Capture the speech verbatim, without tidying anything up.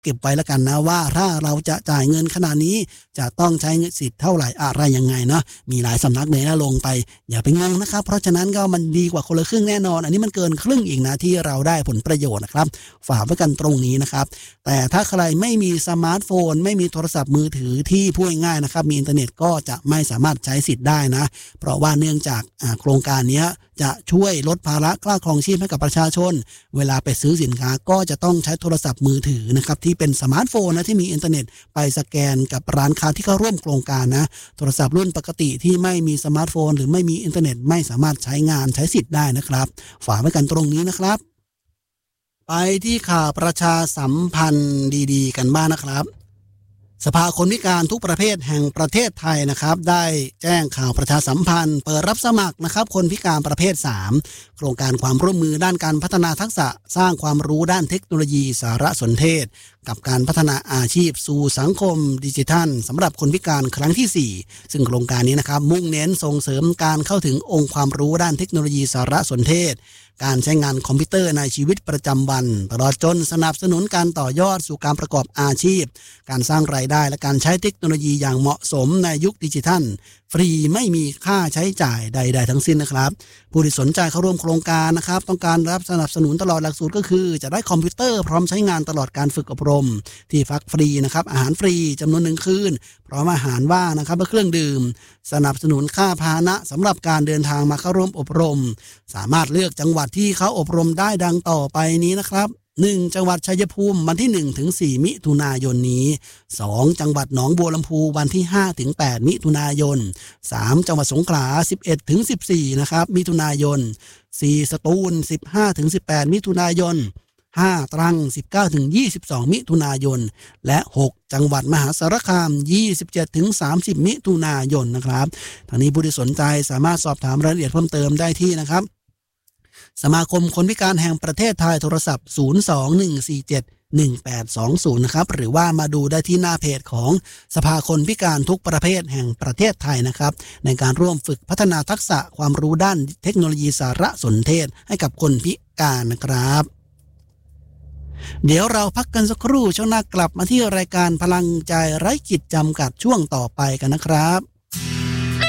เก็บไว้แล้วกันนะว่าถ้าเราจะจ่ายเงินขนาดนี้จะต้องใช้เงินสิทธิ์เท่าไหร่อะไรยังไงเนาะมีหลายสำนักเลยนะลงไปอย่าไปงงนะครับเพราะฉะนั้นก็มันดีกว่าคนละครึ่งแน่นอนอันนี้มันเกินครึ่งอีกนะที่เราได้ผลประโยชน์นะครับฝากไว้กันตรงนี้นะครับแต่ถ้าใครไม่มีสมาร์ทโฟนไม่มีโทรศัพท์มือถือที่พูดง่ายๆนะครับมีอินเทอร์เน็ตก็จะไม่สามารถใช้สิทธิ์ได้นะเพราะว่าเนื่องจากโครงการนี้จะช่วยลดภาระค่าครองชีพให้กับประชาชนเวลาไปซื้อสินค้าก็จะต้องใช้โทรศัพท์มือถือนะครับที่เป็นสมาร์ทโฟนนะที่มีอินเทอร์เน็ตไปสแกนกับร้านค้าที่เข้าร่วมโครงการนะโทรศัพท์รุ่นปกติที่ไม่มีสมาร์ทโฟนหรือไม่มีอินเทอร์เน็ตไม่สามารถใช้งานใช้สิทธิ์ได้นะครับฝากไว้กันตรงนี้นะครับไปที่ข่าวประชาสัมพันธ์ดีๆกันบ้าง นะครับสภาคนพิการทุกประเภทแห่งประเทศไทยนะครับได้แจ้งข่าวประชาสัมพันธ์เปิดรับสมัครนะครับคนพิการประเภทสามโครงการความร่วมมือด้านการพัฒนาทักษะสร้างความรู้ด้านเทคโนโลยีสารสนเทศกับการพัฒนาอาชีพสู่สังคมดิจิทัลสำหรับคนพิการครั้งที่สี่ซึ่งโครงการนี้นะครับมุ่งเน้นส่งเสริมการเข้าถึงองค์ความรู้ด้านเทคโนโลยีสารสนเทศการใช้งานคอมพิวเตอร์ในชีวิตประจำวันตลอดจนสนับสนุนการต่อยอดสู่การประกอบอาชีพการสร้างรายได้และการใช้เทคโนโลยีอย่างเหมาะสมในยุคดิจิทัลฟรีไม่มีค่าใช้จ่ายใดๆทั้งสิ้นนะครับผู้ที่สนใจเข้าร่วมโครงการนะครับต้องการรับสนับสนุนตลอดหลักสูตรก็คือจะได้คอมพิวเตอร์พร้อมใช้งานตลอดการฝึกอบรมที่พักฟรีนะครับอาหารฟรีจำนวนหนึ่งคืนพร้อมอาหารว่างนะครับและเครื่องดื่มสนับสนุนค่าพาหนะสำหรับการเดินทางมาเข้าร่วมอบรมสามารถเลือกจังหวัดที่เขาอบรมได้ดังต่อไปนี้นะครับหนึ่งจังหวัดชัยภูมิวันที่หนึ่งถึงสี่มิถุนายนนี้สองจังหวัดหนองบัวลำพูวันที่ห้าถึงแปดมิถุนายนสามจังหวัดสงขลาสิบเอ็ดถึงสิบสี่นะครับมิถุนายนสี่สตูลสิบห้าถึงสิบแปดมิถุนายนห้าตรังสิบเก้าถึงยี่สิบสองมิถุนายนและหกจังหวัดมหาสารคามยี่สิบเจ็ดถึงสามสิบมิถุนายนนะครับทางนี้ผู้ที่สนใจสามารถสอบถามรายละเอียดเพิ่มเติมได้ที่นะครับสมาคมคนพิการแห่งประเทศไทยโทรศัพท์ศูนย์ สอง หนึ่ง สี่ เจ็ด หนึ่ง แปด สอง ศูนย์นะครับหรือว่ามาดูได้ที่หน้าเพจของสภาคนพิการทุกประเภทแห่งประเทศไทยนะครับในการร่วมฝึกพัฒนาทักษะความรู้ด้านเทคโนโลยีสารสนเทศให้กับคนพิการนะครับเดี๋ยวเราพักกันสักครู่ช่วงหน้ากลับมาที่รายการพลังใจไร้ขีดจำกัดช่วงต่อไปกันนะครับ